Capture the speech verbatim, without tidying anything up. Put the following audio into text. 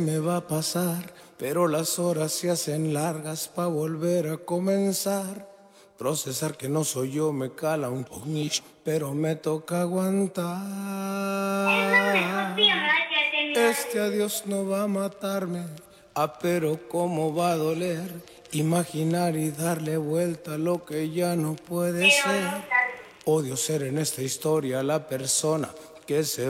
Me va a pasar, pero las horas se hacen largas pa' volver a comenzar. Procesar que no soy yo me cala un poquito, pero me toca aguantar. Este adiós no va a matarme, ah, pero cómo va a doler. Imaginar y darle vuelta a lo que ya no puede ser. Odio ser en esta historia la persona que se